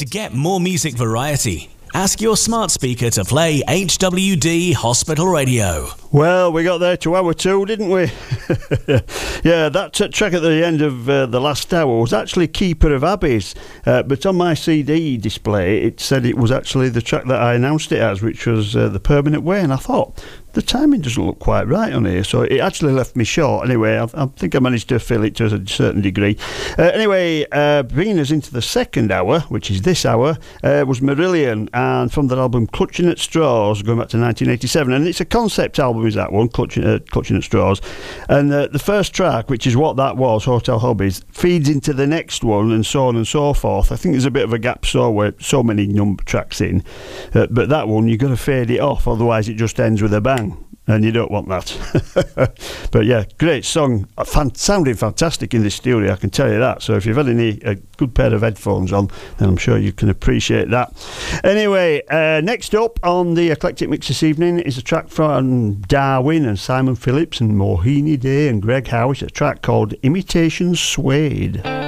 To get more music variety, ask your smart speaker to play HWD Hospital Radio. Well, we got there to hour 2, didn't we? Yeah, that track at the end of the last hour was actually Keeper of Abbeys, but on my CD display it said it was actually the track that I announced it as, which was The Permanent Way, and I thought, the timing doesn't look quite right on here, so it actually left me short. Anyway, I think I managed to fill it to a certain degree. Anyway, bringing us into the second hour, which is this hour, was Marillion, and from their album Clutching at Straws, going back to 1987, and it's a concept album, is that one, Clutching at Straws, and the first track, which is what that was, Hotel Hobbies, feeds into the next one, and so on and so forth. I think there's a bit of a gap where so many number tracks in, but that one, you've got to fade it off, otherwise it just ends with a bang. And you don't want that. But yeah, great song, sounding fantastic in the studio, I can tell you that. So if you've had a good pair of headphones on, then I'm sure you can appreciate that. Anyway, next up on the Eclectic Mix this evening is a track from Darwin and Simon Phillips and Mohini Day and Greg Howe. It's a track called Imitation Suede.